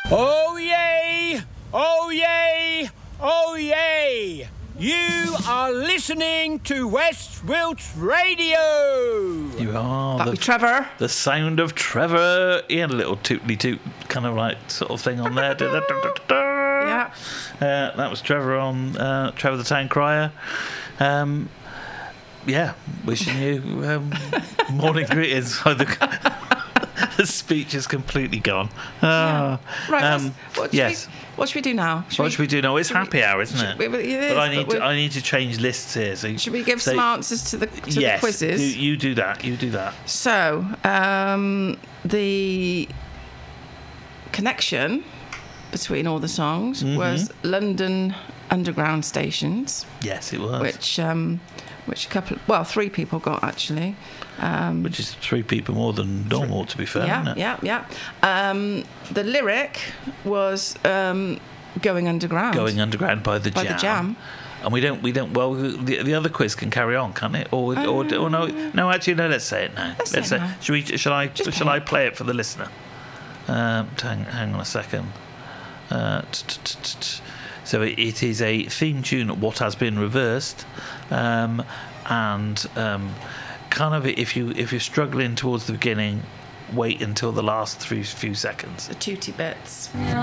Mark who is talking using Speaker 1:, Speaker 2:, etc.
Speaker 1: Oh yay! Oh yay! Oh yay! You are listening to West Wilts Radio.
Speaker 2: You are.
Speaker 3: That'd be Trevor.
Speaker 2: The sound of Trevor. He had a little tootly toot kind of like sort of thing on there.
Speaker 3: Yeah.
Speaker 2: That was Trevor on Trevor the Town Crier. Yeah, wishing you morning greetings. The speech is completely gone.
Speaker 3: Yeah. Right.
Speaker 2: Yes.
Speaker 3: What should we do now?
Speaker 2: What should we do now? It's happy hour, isn't it?
Speaker 3: It is,
Speaker 2: but I need to change lists here. So
Speaker 3: should we give some answers to the quizzes?
Speaker 2: You do that. You do that.
Speaker 3: So the connection between all the songs was London Underground stations.
Speaker 2: Yes, it was.
Speaker 3: Which three people got actually.
Speaker 2: Which is three people more than normal, to be fair.
Speaker 3: Yeah. The lyric was "Going Underground."
Speaker 2: Going Underground by the Jam. And we don't. Well, the other quiz can carry on, can't it? Or no. Actually, no. Let's say it now. Let's say. Shall I play it for the listener? Hang on a second. So it is a theme tune. What has been reversed, and kind of if you're struggling towards the beginning, wait until the last few seconds.
Speaker 3: The tooty bits.